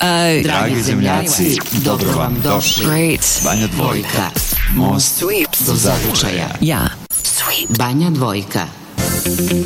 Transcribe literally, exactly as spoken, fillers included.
Uh, Dragi zemljaci, dobro vam došli. Great. Banja Dvojka, most do zavičaja. Yeah. Banja Dvojka.